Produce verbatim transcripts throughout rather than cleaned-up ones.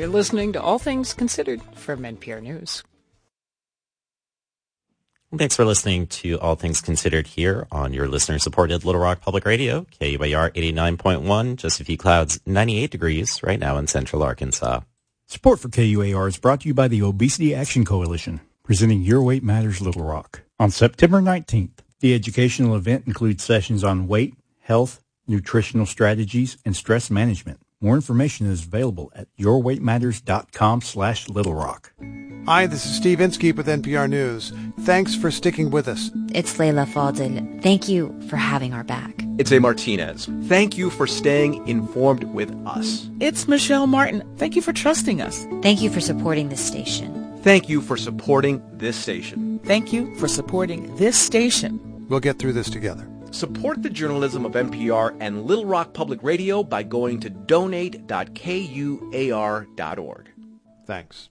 You're listening to All Things Considered from N P R News. Thanks for listening to All Things Considered here on your listener-supported Little Rock Public Radio, K U A R eighty-nine point one, just a few clouds, ninety-eight degrees right now in central Arkansas. Support for K U A R is brought to you by the Obesity Action Coalition, presenting Your Weight Matters Little Rock. On September nineteenth, the educational event includes sessions on weight, health, nutritional strategies, and stress management. More information is available at yourweightmatters.com slash Little Rock. Hi, this is Steve Inskeep with N P R News. Thanks for sticking with us. It's Layla Fadel. Thank you for having our back. It's A. Martinez. Thank you for staying informed with us. It's Michelle Martin. Thank you for trusting us. Thank you for supporting this station. Thank you for supporting this station. Thank you for supporting this station. We'll get through this together. Support the journalism of N P R and Little Rock Public Radio by going to donate dot K U A R dot org. Thanks.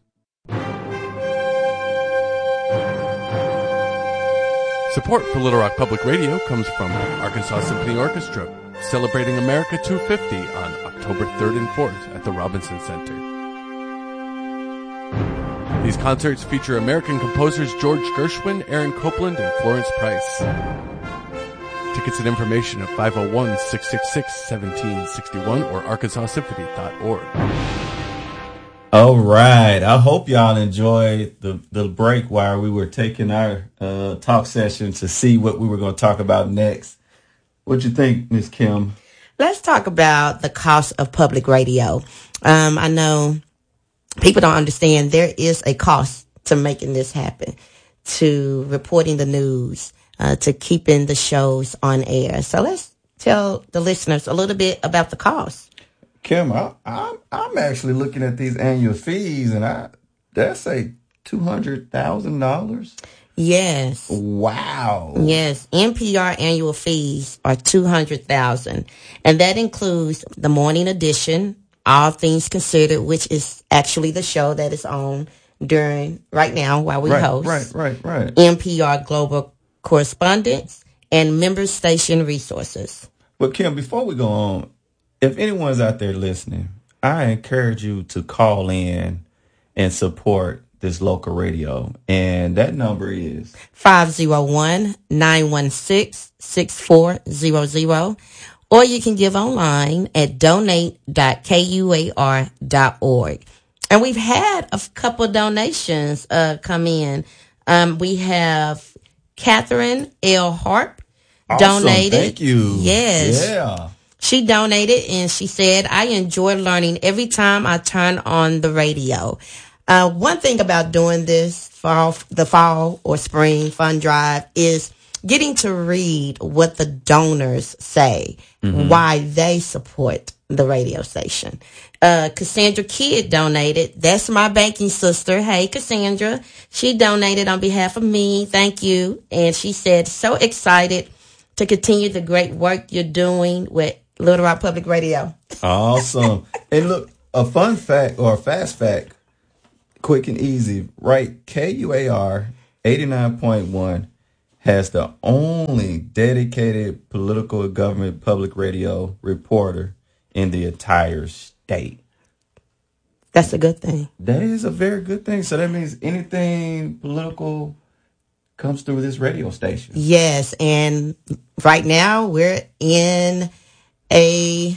Support for Little Rock Public Radio comes from Arkansas Symphony Orchestra, celebrating America two fifty on October third and fourth at the Robinson Center. These concerts feature American composers George Gershwin, Aaron Copland, and Florence Price. Tickets and information at five oh one, six six six, one seven six one or arkansas symphony dot org. All right. I hope y'all enjoyed the, the break while we were taking our uh, talk session to see what we were going to talk about next. What you think, Miz Kim? Let's talk about the cost of public radio. Um, I know people don't understand there is a cost to making this happen, to reporting the news, uh, to keeping the shows on air. So let's tell the listeners a little bit about the cost. Kim, I, I'm I'm actually looking at these annual fees, and I that's a two hundred thousand dollars. Yes. Wow. Yes. N P R annual fees are two hundred thousand, and that includes the morning edition, All Things Considered, which is actually the show that is on during right now while we right, host. Right, right, right. N P R Global Correspondence and member station resources. But Kim, before we go on, if anyone's out there listening, I encourage you to call in and support this local radio. And that number is five oh one, nine one six, six four zero zero. Or you can give online at donate dot K U A R dot org. And we've had a couple donations uh, come in. Um, we have Catherine L. Harp awesome. donated. Thank you. Yes. Yeah. She donated, and she said, I enjoy learning every time I turn on the radio. Uh, one thing about doing this fall, the fall or spring fund drive is getting to read what the donors say, mm-hmm. why they support the radio station. Uh, Cassandra Kidd donated. That's my banking sister. Hey, Cassandra. She donated on behalf of me. Thank you. And she said, so excited to continue the great work you're doing with Little Rock Public Radio. Awesome. And look, a fun fact or a fast fact, quick and easy, right? K U A R eighty-nine point one has the only dedicated political and government public radio reporter in the entire state. That's a good thing. That is a very good thing. So that means anything political comes through this radio station. Yes. And right now we're in a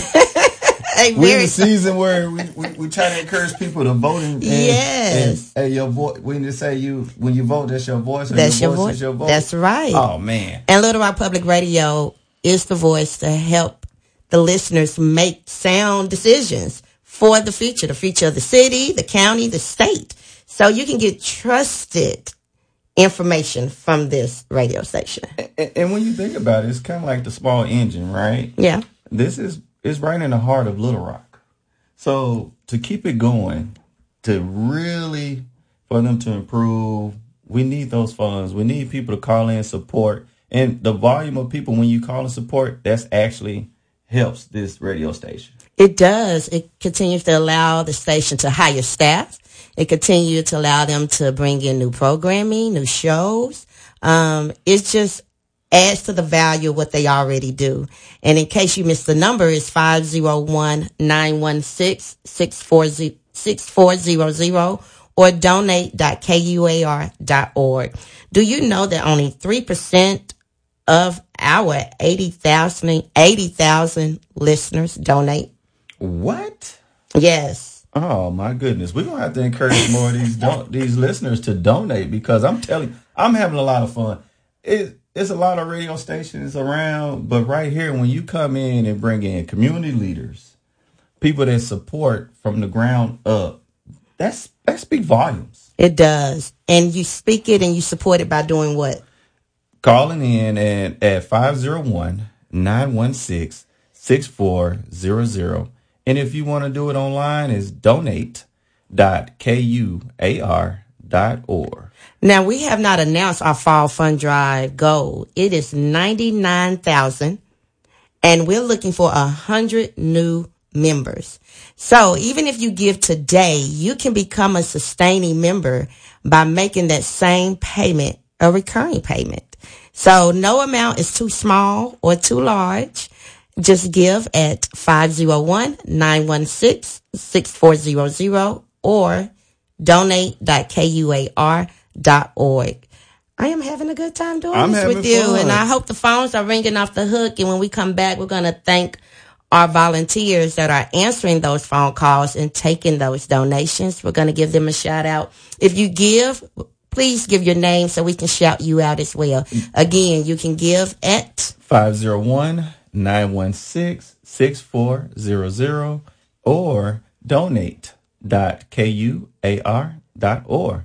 a we're very in a season where we, we, we try to encourage people to vote. And, yes. And, and your voice, when you say you, when you vote, that's your voice. Or that's your, your voice voice. Is your vote. That's right. Oh, man. And Little Rock Public Radio is the voice to help the listeners make sound decisions for the future, the future of the city, the county, the state. So you can get trusted information from this radio station. And, and when you think about it, it's kind of like the small engine, right? Yeah. This is it's right in the heart of Little Rock. So to keep it going, to really, for them to improve, we need those funds. We need people to call in support. And the volume of people, when you call and support, that's actually helps this radio station. It does. It continues to allow the station to hire staff. It continues to allow them to bring in new programming, new shows. Um, it just adds to the value of what they already do. And in case you missed the number, it's five oh one, nine one six, six four six four zero zero or donate dot K U A R dot org. Do you know that only three percent of our eighty thousand eighty thousand listeners donate? What? Yes. Oh my goodness. We're going to have to encourage more of these don- these listeners to donate, because I'm telling you, I'm having a lot of fun. It, it's a lot of radio stations around, but right here, when you come in and bring in community leaders, people that support from the ground up, that's that speaks volumes. It does. And you speak it and you support it by doing what? Calling in and at five oh one, nine one six, six four zero zero. And if you want to do it online, it's donate dot K U A R dot org. Now, we have not announced our fall fund drive goal. It is ninety-nine thousand, and we're looking for one hundred new members. So even if you give today, you can become a sustaining member by making that same payment a recurring payment. So no amount is too small or too large. Just give at five oh one, nine one six, six four zero zero or donate dot K U A R dot org. I am having a good time doing I'm this with you, fun. and I hope the phones are ringing off the hook. And when we come back, we're going to thank our volunteers that are answering those phone calls and taking those donations. We're going to give them a shout out. If you give, please give your name so we can shout you out as well. Again, you can give at five oh one, nine one six, six four zero zero or donate dot K U A R dot org.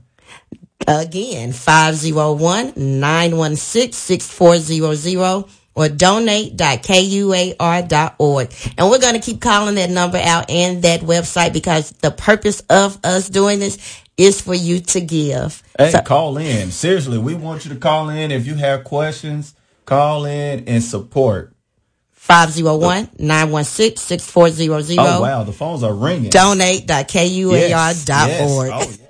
Again, five oh one, nine one six, six four zero zero or donate dot K U A R dot org. And we're going to keep calling that number out and that website, because the purpose of us doing this is for you to give. Hey, So- call in. Seriously, we want you to call in. If you have questions, call in and support. five oh one, nine one six, six four zero zero. Oh, wow. The phones are ringing. donate dot K U A R dot org. Yes, yes. Oh, yeah.